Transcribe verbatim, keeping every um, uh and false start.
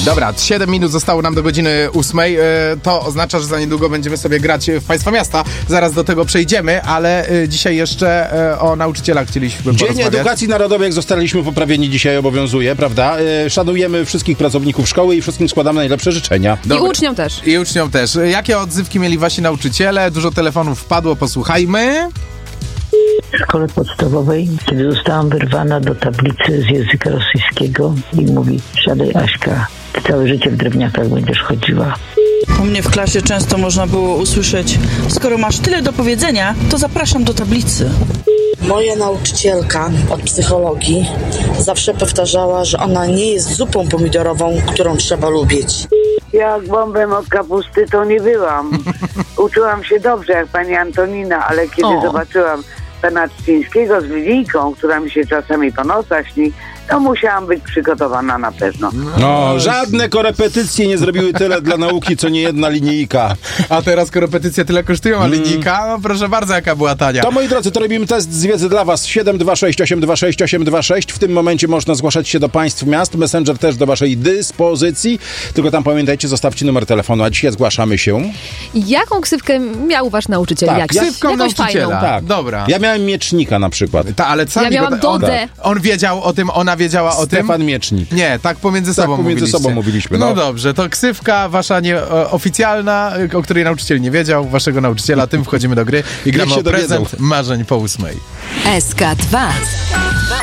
Dobra, siedem minut zostało nam do godziny ósmej. To oznacza, że za niedługo będziemy sobie grać w Państwa Miasta. Zaraz do tego przejdziemy, ale dzisiaj jeszcze o nauczycielach chcieliśmy Dzień porozmawiać. Edukacji Narodowej, jak zostaliśmy poprawieni, dzisiaj obowiązuje, prawda? Szanujemy wszystkich pracowników szkoły i wszystkim składamy najlepsze życzenia. Dobra. I uczniom też. I uczniom też. Jakie odzywki mieli wasi nauczyciele? Dużo telefonów wpadło, posłuchajmy. W szkole podstawowej, kiedy zostałam wyrwana do tablicy z języka rosyjskiego i mówi: siadaj, Aśka, ty całe życie w drewniakach będziesz chodziła. U mnie w klasie często można było usłyszeć: skoro masz tyle do powiedzenia, to zapraszam do tablicy. Moja nauczycielka od psychologii zawsze powtarzała, że ona nie jest zupą pomidorową, którą trzeba lubić. Jak bombem od kapusty to nie byłam. Uczyłam się dobrze jak pani Antonina, ale kiedy o. zobaczyłam pana Trzcińskiego z linijką, która mi się czasami po nocach śni, to musiałam być przygotowana na pewno. No, żadne korepetycje nie zrobiły tyle dla nauki, co nie jedna linijka. A teraz korepetycje tyle kosztują, a linijka? No proszę bardzo, jaka była tania. To, moi drodzy, to robimy test z wiedzy dla was. siedem dwa sześć osiem dwa sześć osiem dwa sześć. W tym momencie można zgłaszać się do państw miast. Messenger też do waszej dyspozycji. Tylko tam pamiętajcie, zostawcie numer telefonu, a dzisiaj zgłaszamy się. Jaką ksywkę miał wasz nauczyciel? Tak, Jak? ja- Ksywką Jakąś nauczyciela. fajną. Tak. Dobra. Ja miałem miecznika na przykład. Ta, ale sami Ja miałam go, on, Dodę. on wiedział o tym, ona wiedziała o tym. Stefan Miecznik. Nie, tak pomiędzy Tak sobą pomiędzy mówiliście. sobą mówiliśmy, No. no. dobrze, to ksywka wasza nie, o, oficjalna, o której nauczyciel nie wiedział, waszego nauczyciela, tym wchodzimy do gry i gramy się o prezent dowiedzą. marzeń po ósmej. S K dwa.